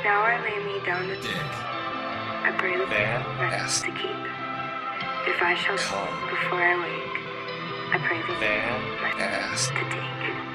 Now I lay me down to Dick. I pray the Van rest Ass. to keep. If I shall Come. before I wake, I pray the Van Ass. to take.